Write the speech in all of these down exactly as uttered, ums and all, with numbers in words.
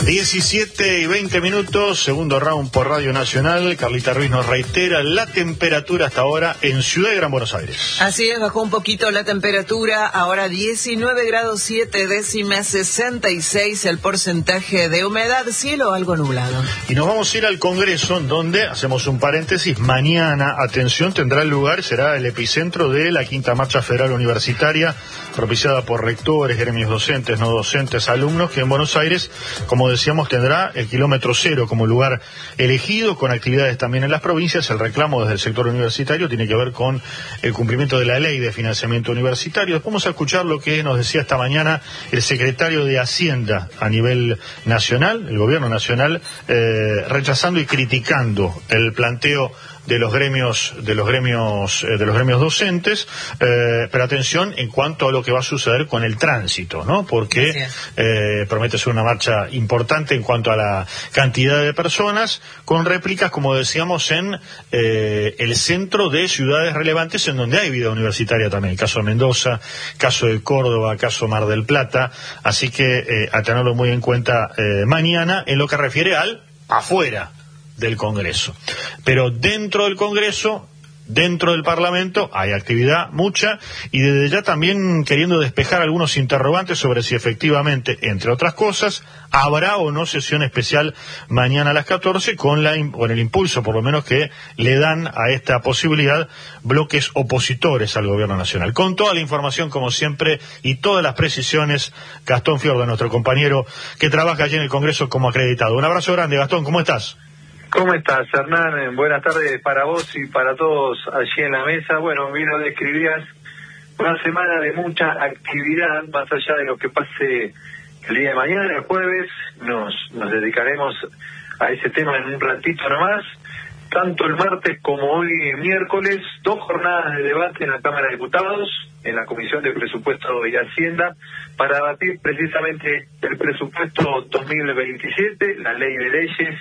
diecisiete y veinte minutos, segundo round por Radio Nacional. Carlita Ruiz nos reitera la temperatura hasta ahora en Ciudad de Gran Buenos Aires. Así es, bajó un poquito la temperatura, ahora diecinueve grados siete décimas, sesenta y seis el porcentaje de humedad, cielo algo nublado. Y nos vamos a ir al Congreso, donde, hacemos un paréntesis, mañana, atención, tendrá lugar, será el epicentro de la quinta marcha federal universitaria, propiciada por rectores, gremios docentes, no docentes, alumnos, que en Buenos Aires, como decíamos, tendrá el kilómetro cero como lugar elegido, con actividades también en las provincias. El reclamo desde el sector universitario tiene que ver con el cumplimiento de la ley de financiamiento universitario. Vamos a escuchar lo que nos decía esta mañana el secretario de Hacienda a nivel nacional, el gobierno nacional, eh, rechazando y criticando el planteo de los gremios de los gremios eh, de los gremios docentes, eh, pero atención en cuanto a lo que va a suceder con el tránsito, ¿no? Porque eh, promete ser una marcha importante en cuanto a la cantidad de personas, con réplicas, como decíamos, en eh, el centro de ciudades relevantes en donde hay vida universitaria también, el caso de Mendoza, caso de Córdoba, caso Mar del Plata, así que eh, a tenerlo muy en cuenta eh, mañana en lo que refiere al afuera del Congreso. Pero dentro del Congreso, dentro del Parlamento, hay actividad mucha, y desde ya también queriendo despejar algunos interrogantes sobre si efectivamente, entre otras cosas, habrá o no sesión especial mañana a las catorce, con, la, con el impulso, por lo menos, que le dan a esta posibilidad bloques opositores al Gobierno Nacional. Con toda la información, como siempre, y todas las precisiones, Gastón Fiorda, nuestro compañero que trabaja allí en el Congreso como acreditado. Un abrazo grande, Gastón, ¿cómo estás? ¿Cómo estás, Hernán? Buenas tardes para vos y para todos allí en la mesa. Bueno, vino describías una semana de mucha actividad, más allá de lo que pase el día de mañana, el jueves. Nos, nos dedicaremos a ese tema en un ratito nomás. Tanto el martes como hoy miércoles, dos jornadas de debate en la Cámara de Diputados, en la Comisión de Presupuesto y Hacienda, para debatir precisamente el presupuesto dos mil veintisiete, la ley de leyes,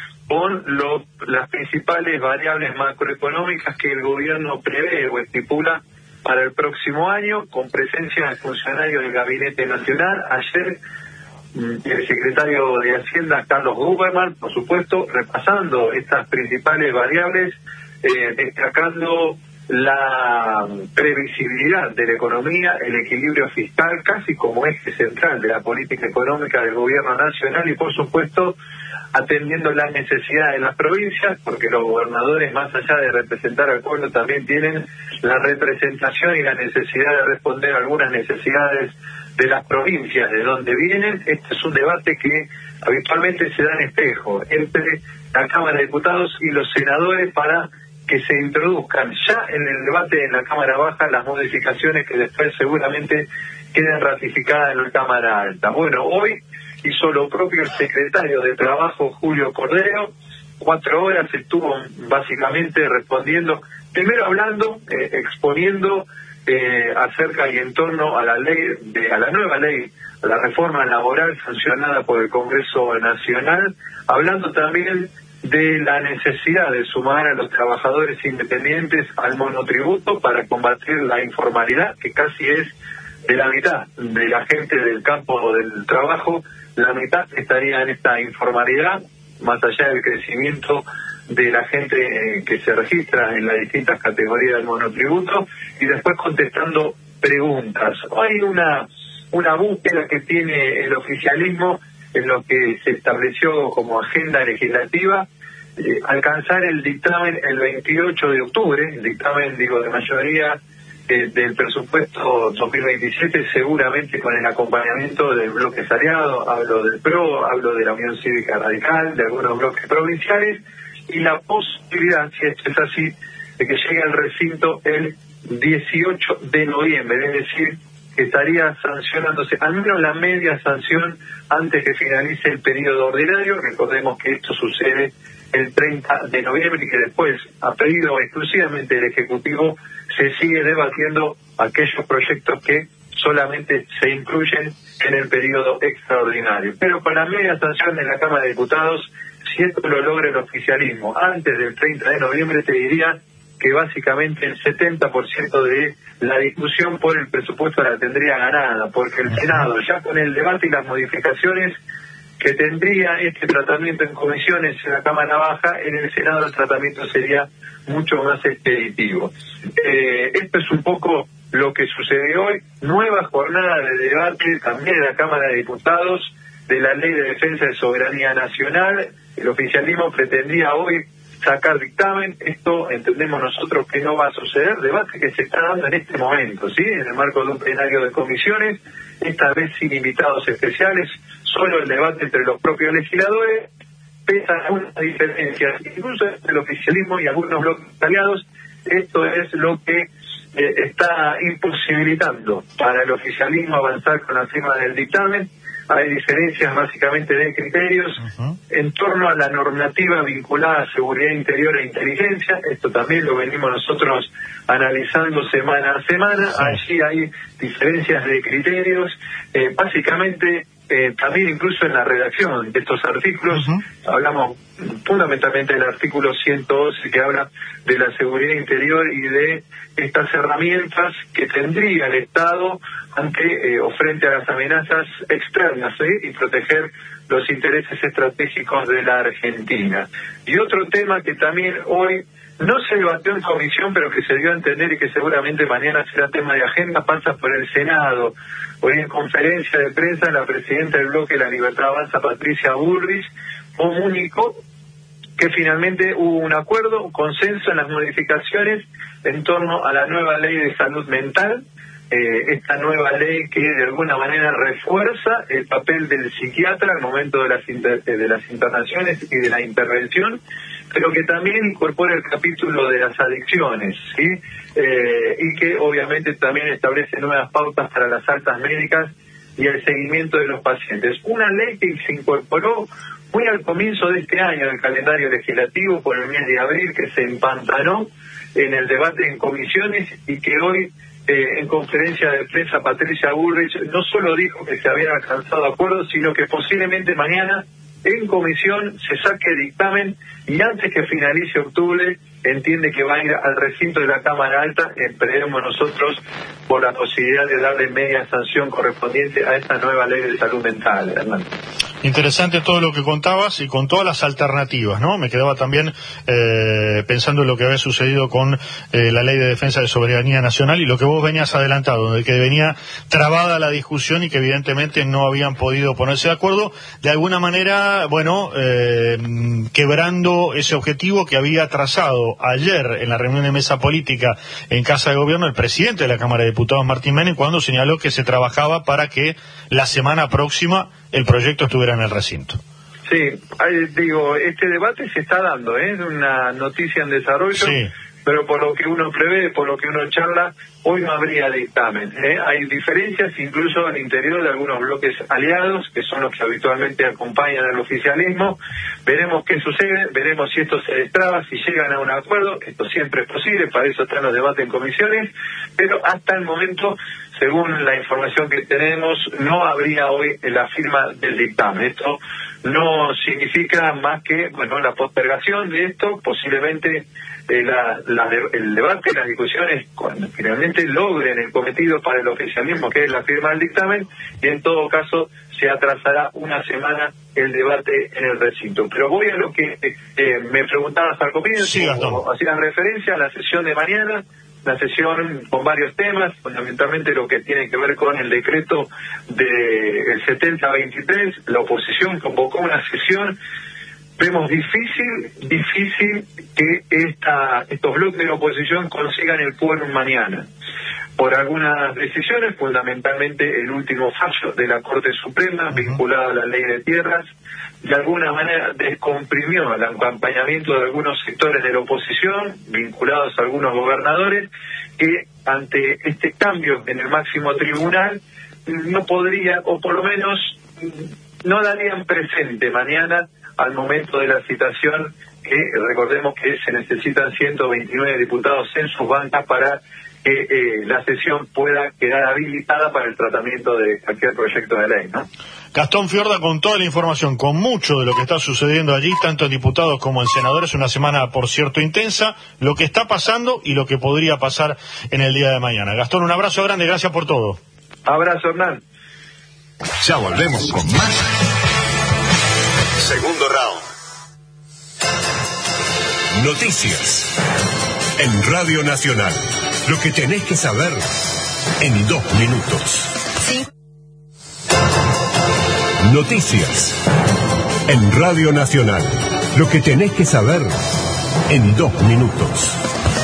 con lo, las principales variables macroeconómicas que el gobierno prevé o estipula para el próximo año, con presencia de funcionarios del Gabinete Nacional. Ayer el secretario de Hacienda, Carlos Guberman, por supuesto, repasando estas principales variables, eh, destacando la previsibilidad de la economía, el equilibrio fiscal casi como eje central de la política económica del gobierno nacional, y por supuesto atendiendo las necesidades de las provincias, porque los gobernadores, más allá de representar al pueblo, también tienen la representación y la necesidad de responder a algunas necesidades de las provincias de donde vienen. Este es un debate que habitualmente se da en espejo entre la Cámara de Diputados y los senadores para que se introduzcan ya en el debate en la Cámara Baja las modificaciones que después seguramente queden ratificadas en la Cámara Alta. Bueno, hoy hizo lo propio el secretario de Trabajo, Julio Cordero. Cuatro horas estuvo básicamente respondiendo, primero hablando, eh, exponiendo eh, acerca y en torno a la ley, de, a la nueva ley, a la reforma laboral sancionada por el Congreso Nacional, hablando también de la necesidad de sumar a los trabajadores independientes al monotributo para combatir la informalidad, que casi es de la mitad de la gente del campo del trabajo. La mitad estaría en esta informalidad, más allá del crecimiento de la gente eh, que se registra en las distintas categorías del monotributo, y después contestando preguntas. Hay una, una búsqueda que tiene el oficialismo en lo que se estableció como agenda legislativa, eh, alcanzar el dictamen el veintiocho de octubre, el dictamen, digo, de mayoría del presupuesto dos mil veintisiete, seguramente con el acompañamiento del bloque aliado. Hablo del P R O, hablo de la Unión Cívica Radical, de algunos bloques provinciales, y la posibilidad, si esto es así, de que llegue al recinto el dieciocho de noviembre, es decir, que estaría sancionándose al menos la media sanción antes que finalice el periodo ordinario. Recordemos que esto sucede el treinta de noviembre y que después, a pedido exclusivamente del Ejecutivo, se sigue debatiendo aquellos proyectos que solamente se incluyen en el periodo extraordinario. Pero con la media sanción en la Cámara de Diputados, si esto lo logra el oficialismo antes del treinta de noviembre, te diría que básicamente el setenta por ciento de la discusión por el presupuesto la tendría ganada, porque el Senado, ya con el debate y las modificaciones, que tendría este tratamiento en comisiones en la Cámara Baja, en el Senado el tratamiento sería mucho más expeditivo. Eh, esto es un poco lo que sucedió hoy, nueva jornada de debate también en la Cámara de Diputados de la Ley de Defensa de Soberanía Nacional. El oficialismo pretendía hoy sacar dictamen, esto entendemos nosotros que no va a suceder, debate que se está dando en este momento, ¿sí? En el marco de un plenario de comisiones, esta vez sin invitados especiales, solo el debate entre los propios legisladores, pese a algunas diferencias, incluso entre el oficialismo y algunos bloques aliados, esto es lo que eh, está imposibilitando para el oficialismo avanzar con la firma del dictamen. Hay diferencias básicamente de criterios uh-huh. en torno a la normativa vinculada a seguridad interior e inteligencia. Esto también lo venimos nosotros analizando semana a semana. Sí. Allí hay diferencias de criterios, eh, básicamente eh, también incluso en la redacción de estos artículos. Uh-huh. Hablamos fundamentalmente del artículo ciento doce, que habla de la seguridad interior y de estas herramientas que tendría el Estado ante eh, o frente a las amenazas externas ¿eh? y proteger los intereses estratégicos de la Argentina. Y otro tema que también hoy no se debatió en comisión, pero que se dio a entender y que seguramente mañana será tema de agenda, pasa por el Senado. Hoy en conferencia de prensa la presidenta del bloque La Libertad Avanza, Patricia Bullrich, comunicó que finalmente hubo un acuerdo, un consenso en las modificaciones en torno a la nueva ley de salud mental, eh, esta nueva ley que de alguna manera refuerza el papel del psiquiatra al momento de las, inter, de las internaciones y de la intervención, pero que también incorpora el capítulo de las adicciones, ¿sí? Eh, y que obviamente también establece nuevas pautas para las altas médicas y el seguimiento de los pacientes. Una ley que se incorporó muy al comienzo de este año en el calendario legislativo, por el mes de abril, que se empantanó en el debate en comisiones y que hoy eh, en conferencia de prensa Patricia Bullrich no solo dijo que se habían alcanzado acuerdos, sino que posiblemente mañana en comisión se saque dictamen y antes que finalice octubre entiende que va a ir al recinto de la Cámara Alta, esperemos nosotros por la posibilidad de darle media sanción correspondiente a esta nueva ley de salud mental, Hernán. Interesante todo lo que contabas y con todas las alternativas, ¿no? Me quedaba también eh, pensando en lo que había sucedido con eh, la Ley de Defensa de Soberanía Nacional y lo que vos venías adelantado, de que venía trabada la discusión y que evidentemente no habían podido ponerse de acuerdo, de alguna manera, bueno, eh, quebrando ese objetivo que había trazado ayer en la reunión de mesa política en Casa de Gobierno el presidente de la Cámara de Diputados, Martín Menem, cuando señaló que se trabajaba para que la semana próxima el proyecto estuviera en el recinto. Sí, ahí digo, este debate se está dando, ¿eh? Es una noticia en desarrollo, sí. Pero por lo que uno prevé, por lo que uno charla, hoy no habría dictamen, ¿eh? Hay diferencias incluso al interior de algunos bloques aliados, que son los que habitualmente acompañan al oficialismo. Veremos qué sucede, veremos si esto se destraba, si llegan a un acuerdo. Esto siempre es posible, para eso están los debates en comisiones, pero hasta el momento, según la información que tenemos, no habría hoy la firma del dictamen. Esto no significa más que, bueno, la postergación de esto, posiblemente eh, la, la de, el debate, las discusiones, cuando finalmente logren el cometido para el oficialismo, que es la firma del dictamen, y en todo caso se atrasará una semana el debate en el recinto. Pero voy a lo que eh, me preguntabas al comienzo, sí, o hacías referencia a la sesión de mañana, una sesión con varios temas, fundamentalmente lo que tiene que ver con el decreto del setenta veintitrés. La oposición convocó una sesión. Vemos difícil, difícil que esta, estos bloques de la oposición consigan el quórum mañana. Por algunas decisiones, fundamentalmente el último fallo de la Corte Suprema, uh-huh. vinculado a la ley de tierras, de alguna manera descomprimió el acompañamiento de algunos sectores de la oposición, vinculados a algunos gobernadores, que ante este cambio en el máximo tribunal no podría, o por lo menos no darían presente mañana al momento de la citación, que recordemos que se necesitan ciento veintinueve diputados en sus bancas para que eh, la sesión pueda quedar habilitada para el tratamiento de cualquier proyecto de ley, ¿no? Gastón Fiorda con toda la información, con mucho de lo que está sucediendo allí, tanto en diputados como en senadores, una semana, por cierto, intensa, lo que está pasando y lo que podría pasar en el día de mañana. Gastón, un abrazo grande, gracias por todo. Abrazo, Hernán. Ya volvemos con más Segundo round. Noticias. En Radio Nacional. Lo que tenés que saber en dos minutos. Sí. Noticias. En Radio Nacional. Lo que tenés que saber en dos minutos.